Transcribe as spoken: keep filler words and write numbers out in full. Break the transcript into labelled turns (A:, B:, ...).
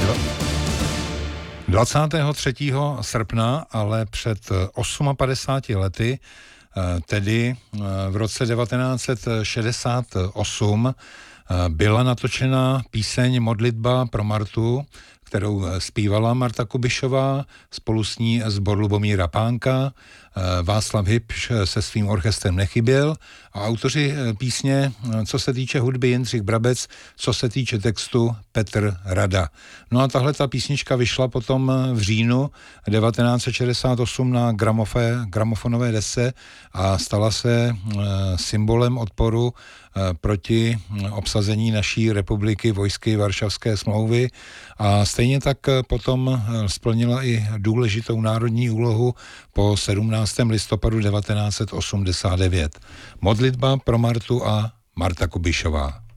A: dvacátého třetího srpna, ale před padesáti osmi lety, tedy v roce devatenáct set šedesát osm, byla natočena píseň Modlitba pro Martu, kterou zpívala Marta Kubišová, spolu s ní sbor Lubomíra Pánka, Václav Hybš se svým orchestrem nechyběl a autoři písně, co se týče hudby, Jindřich Brabec, co se týče textu, Petr Rada. No a tahle ta písnička vyšla potom v říjnu devatenáct set šedesát osm na gramofé, gramofonové desce a stala se symbolem odporu proti obsazení naší republiky vojsky Varšavské smlouvy a stejně tak potom splnila i důležitou národní úlohu po sedmnáctého listopadu devatenáct set osmdesát devět. Modlitba pro Martu a Marta Kubišová.